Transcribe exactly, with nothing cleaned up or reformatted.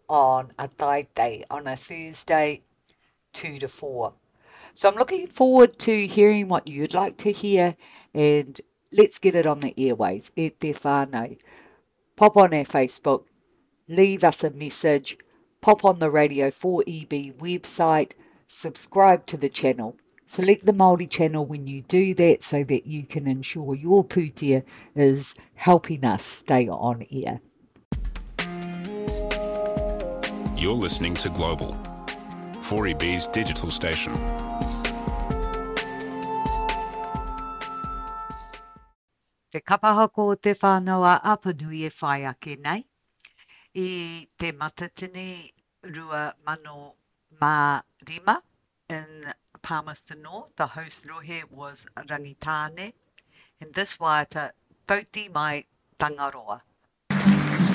on a dive day on a Thursday, two to four. So I'm looking forward to hearing what you'd like to hear, and let's get it on the airwaves. E te whānau. Pop on our Facebook, leave us a message, pop on the Radio four E B website, subscribe to the channel. Select the Māori channel when you do that so that you can ensure your pūtea is helping us stay on air. You're listening to Global, four E B's digital station. Te kapahako o te whānau a Apanui e whai ake nei. I te matatini rua mano mā rima in Palmerston North. The host rohe was Rangitane, and this waiata tauti mai Tangaroa.